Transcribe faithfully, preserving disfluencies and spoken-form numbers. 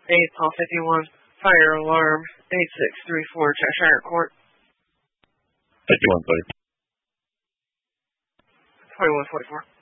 eight, Paul fifty-one, fire alarm, eight six three four, Cheshire Court. fifty-one, please. twenty-one forty-four.